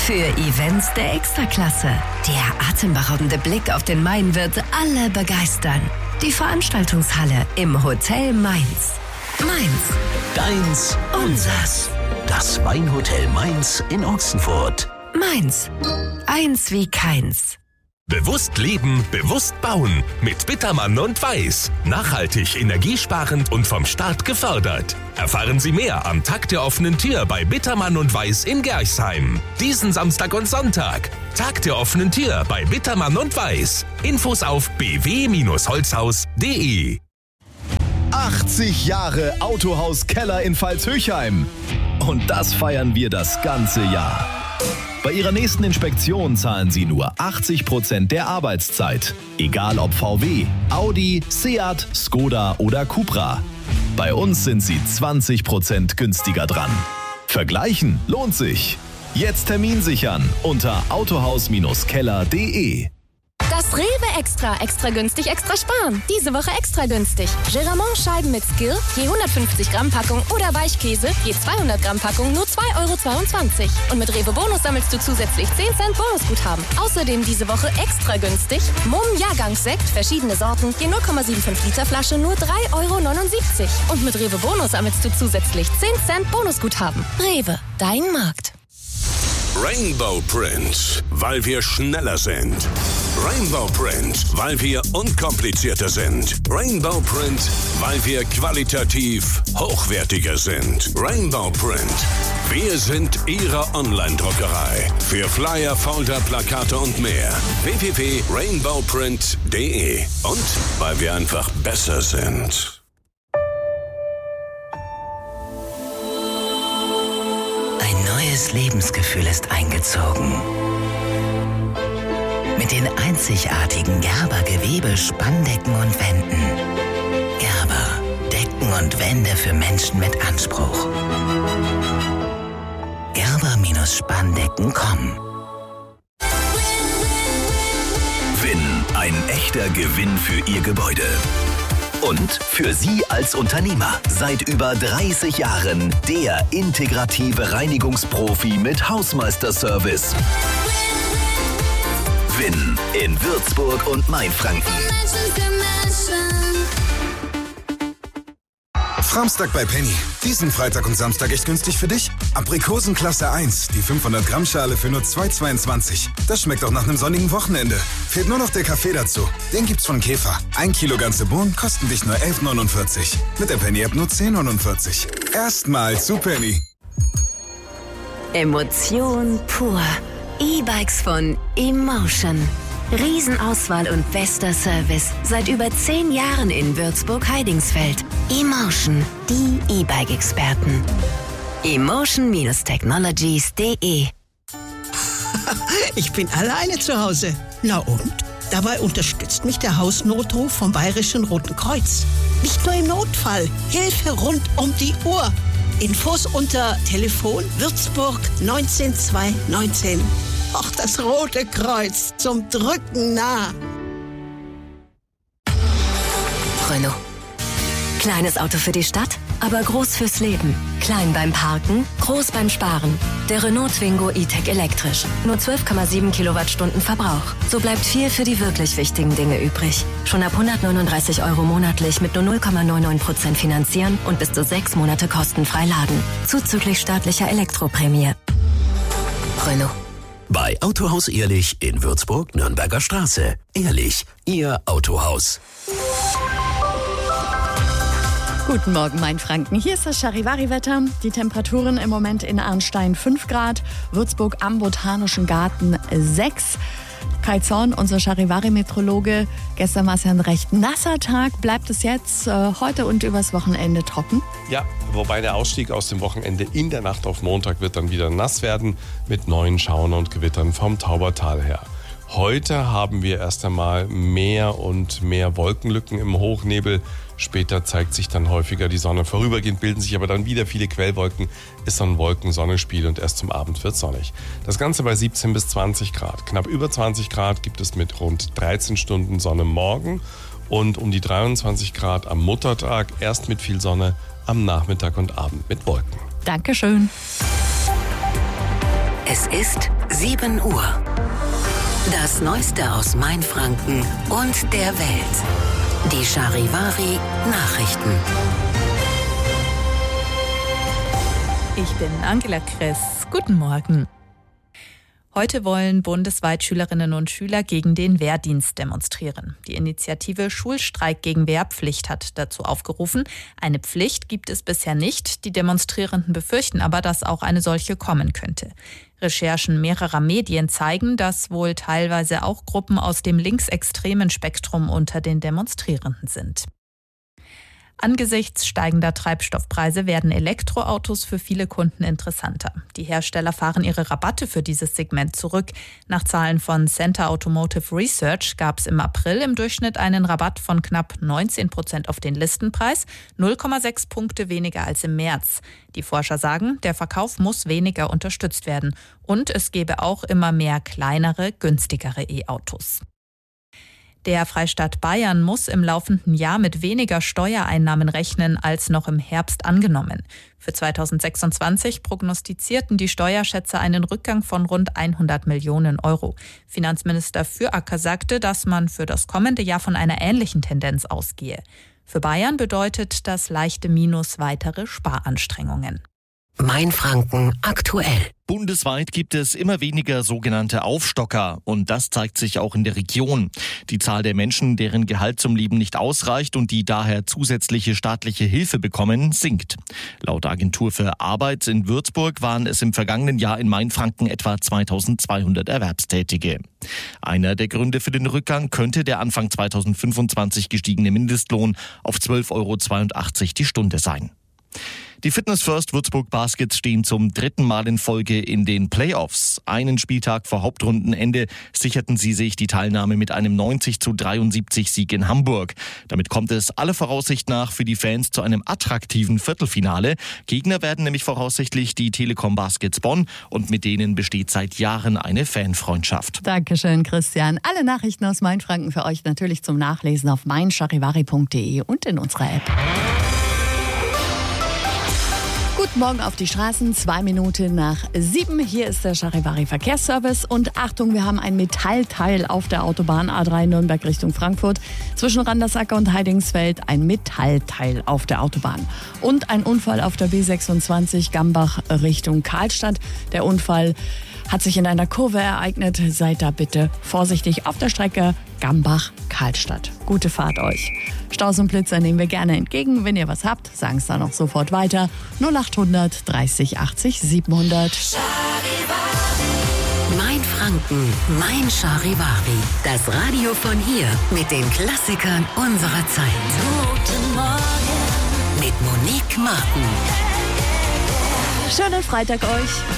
Für Events der Extraklasse. Der atemberaubende Blick auf den Main wird alle begeistern. Die Veranstaltungshalle im Hotel Mainz. Mainz. Deins, unsers. Das Weinhotel Mainz in Ochsenfurt. Mainz. Eins wie keins. Bewusst leben, bewusst bauen. Mit Bittermann und Weiß. Nachhaltig, energiesparend und vom Staat gefördert. Erfahren Sie mehr am Tag der offenen Tür bei Bittermann und Weiß in Gerchsheim. Diesen Samstag und Sonntag. Tag der offenen Tür bei Bittermann und Weiß. Infos auf bw-holzhaus.de. 80 Jahre Autohaus Keller in Pfalz-Höchheim. Und das feiern wir das ganze Jahr. Bei Ihrer nächsten Inspektion zahlen Sie nur 80% der Arbeitszeit. Egal ob VW, Audi, Seat, Skoda oder Cupra. Bei uns sind Sie 20% günstiger dran. Vergleichen lohnt sich. Jetzt Termin sichern unter autohaus-keller.de. Das Rewe Extra günstig, extra sparen. Diese Woche extra günstig. Geramont-Scheiben mit Skill, je 150 Gramm Packung oder Weichkäse, je 200 Gramm Packung, nur 2,22 €. Und mit Rewe Bonus sammelst du zusätzlich 10 Cent Bonusguthaben. Außerdem diese Woche extra günstig. Mumm Jahrgangssekt, verschiedene Sorten, je 0,75 Liter Flasche, nur 3,79 €. Und mit Rewe Bonus sammelst du zusätzlich 10 Cent Bonusguthaben. Rewe, dein Markt. Rainbow Print, weil wir schneller sind. Rainbow Print, weil wir unkomplizierter sind. Rainbow Print, weil wir qualitativ hochwertiger sind. Rainbow Print, wir sind Ihre Online-Druckerei. Für Flyer, Folder, Plakate und mehr. www.rainbowprint.de. Und weil wir einfach besser sind. Ein neues Lebensgefühl ist eingezogen. Mit den einzigartigen Gerber Gewebe, Spanndecken und Wänden. Gerber, Decken und Wände für Menschen mit Anspruch. Gerber-Spanndecken.com. Win, ein echter Gewinn für Ihr Gebäude. Und für Sie als Unternehmer. Seit über 30 Jahren der integrative Reinigungsprofi mit Hausmeisterservice. Win in Würzburg und Mainfranken. Samstag bei Penny. Diesen Freitag und Samstag echt günstig für dich. Aprikosen Klasse 1, die 500 Gramm Schale für nur 2,22. Das schmeckt auch nach einem sonnigen Wochenende. Fehlt nur noch der Kaffee dazu. Den gibt's von Käfer. 1 Kilo ganze Bohnen kosten dich nur 11,49. Mit der Penny-App nur 10,49. Erstmal zu Penny. Emotion pur. E-Bikes von Emotion. Riesenauswahl und bester Service. Seit über 10 Jahren in Würzburg-Heidingsfeld. Emotion, die E-Bike-Experten. Emotion-Technologies.de. Ich bin alleine zu Hause. Na und? Dabei unterstützt mich der Hausnotruf vom Bayerischen Roten Kreuz. Nicht nur im Notfall. Hilfe rund um die Uhr. Infos unter Telefon Würzburg 19219. Ach, das Rote Kreuz zum Drücken nah. Renault. Kleines Auto für die Stadt, aber groß fürs Leben. Klein beim Parken, groß beim Sparen. Der Renault Twingo E-Tech elektrisch. Nur 12,7 Kilowattstunden Verbrauch. So bleibt viel für die wirklich wichtigen Dinge übrig. Schon ab 139 € monatlich mit nur 0,99% finanzieren und bis zu 6 Monate kostenfrei laden. Zuzüglich staatlicher Elektroprämie. Renault. Bei Autohaus Ehrlich in Würzburg, Nürnberger Straße. Ehrlich, Ihr Autohaus. Guten Morgen, Mainfranken. Hier ist das Charivari-Wetter. Die Temperaturen im Moment in Arnstein 5 Grad, Würzburg am Botanischen Garten 6. Kai Zorn, unser Charivari-Meteorologe. Gestern war es ja ein recht nasser Tag. Bleibt es jetzt heute und übers Wochenende trocken? Ja, wobei der Ausstieg aus dem Wochenende in der Nacht auf Montag wird dann wieder nass werden mit neuen Schauern und Gewittern vom Taubertal her. Heute haben wir erst einmal mehr und mehr Wolkenlücken im Hochnebel. Später zeigt sich dann häufiger die Sonne. Vorübergehend bilden sich aber dann wieder viele Quellwolken. Ist so ein Wolken-Sonne-Spiel und erst zum Abend wird sonnig. Das Ganze bei 17 bis 20 Grad. Knapp über 20 Grad gibt es mit rund 13 Stunden Sonne morgen und um die 23 Grad am Muttertag. Erst mit viel Sonne, am Nachmittag und Abend mit Wolken. Dankeschön. Es ist 7 Uhr. Das Neueste aus Mainfranken und der Welt. Die Charivari Nachrichten. Ich bin Angela Kress. Guten Morgen. Heute wollen bundesweit Schülerinnen und Schüler gegen den Wehrdienst demonstrieren. Die Initiative Schulstreik gegen Wehrpflicht hat dazu aufgerufen. Eine Pflicht gibt es bisher nicht. Die Demonstrierenden befürchten aber, dass auch eine solche kommen könnte. Recherchen mehrerer Medien zeigen, dass wohl teilweise auch Gruppen aus dem linksextremen Spektrum unter den Demonstrierenden sind. Angesichts steigender Treibstoffpreise werden Elektroautos für viele Kunden interessanter. Die Hersteller fahren ihre Rabatte für dieses Segment zurück. Nach Zahlen von Center Automotive Research gab es im April im Durchschnitt einen Rabatt von knapp 19% auf den Listenpreis, 0,6 Punkte weniger als im März. Die Forscher sagen, der Verkauf muss weniger unterstützt werden. Und es gebe auch immer mehr kleinere, günstigere E-Autos. Der Freistaat Bayern muss im laufenden Jahr mit weniger Steuereinnahmen rechnen als noch im Herbst angenommen. Für 2026 prognostizierten die Steuerschätzer einen Rückgang von rund 100 Millionen Euro. Finanzminister Füracker sagte, dass man für das kommende Jahr von einer ähnlichen Tendenz ausgehe. Für Bayern bedeutet das leichte Minus weitere Sparanstrengungen. Mainfranken aktuell. Bundesweit gibt es immer weniger sogenannte Aufstocker und das zeigt sich auch in der Region. Die Zahl der Menschen, deren Gehalt zum Leben nicht ausreicht und die daher zusätzliche staatliche Hilfe bekommen, sinkt. Laut Agentur für Arbeit in Würzburg waren es im vergangenen Jahr in Mainfranken etwa 2200 Erwerbstätige. Einer der Gründe für den Rückgang könnte der Anfang 2025 gestiegene Mindestlohn auf 12,82 € die Stunde sein. Die Fitness First Würzburg Baskets stehen zum 3. Mal in Folge in den Playoffs. Einen Spieltag vor Hauptrundenende sicherten sie sich die Teilnahme mit einem 90:73 Sieg in Hamburg. Damit kommt es aller Voraussicht nach für die Fans zu einem attraktiven Viertelfinale. Gegner werden nämlich voraussichtlich die Telekom Baskets Bonn und mit denen besteht seit Jahren eine Fanfreundschaft. Dankeschön, Christian. Alle Nachrichten aus Mainfranken für euch natürlich zum Nachlesen auf meincharivari.de und in unserer App. Guten Morgen auf die Straßen, 2 Minuten nach 7. Hier ist der Charivari Verkehrsservice und Achtung, wir haben ein Metallteil auf der Autobahn A3 Nürnberg Richtung Frankfurt. Zwischen Randersacker und Heidingsfeld ein Metallteil auf der Autobahn. Und ein Unfall auf der B26 Gambach Richtung Karlstadt. Der Unfall hat sich in einer Kurve ereignet. Seid da bitte vorsichtig auf der Strecke Gambach-Karlstadt. Gute Fahrt euch. Staus und Blitzer nehmen wir gerne entgegen. Wenn ihr was habt, sagen es dann auch sofort weiter. 0800 30 80 700. Mainfranken, mein Charivari. Das Radio von hier mit den Klassikern unserer Zeit. Guten Morgen mit Monique Martin. Schönen Freitag euch.